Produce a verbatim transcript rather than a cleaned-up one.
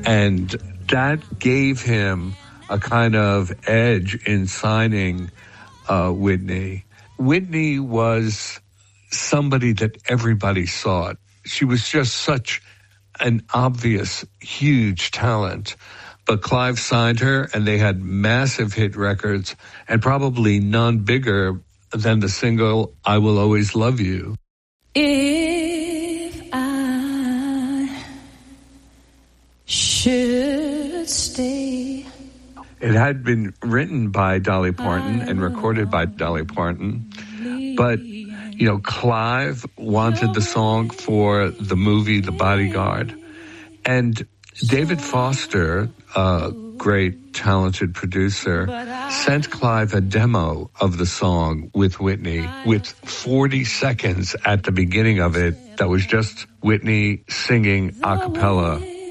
And that gave him a kind of edge in signing uh, Whitney. Whitney was somebody that everybody sought. She was just such an obvious, huge talent. But Clive signed her, and they had massive hit records, and probably none bigger than the single, I Will Always Love You. If I should stay. It had been written by Dolly Parton and recorded by Dolly Parton. But, you know, Clive wanted the song for the movie The Bodyguard. And David Foster, a great, talented producer, sent Clive a demo of the song with Whitney with forty seconds at the beginning of it that was just Whitney singing a cappella.